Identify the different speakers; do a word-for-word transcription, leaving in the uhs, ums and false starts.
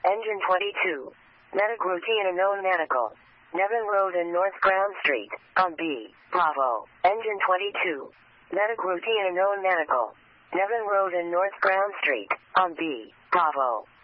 Speaker 1: Engine twenty-two. Medic routine unknown medical. Nevin Road and North Ground Street, on B. Bravo. Engine twenty-two. Medic routine unknown medical. Nevin Road and North Ground Street, on B. Bravo.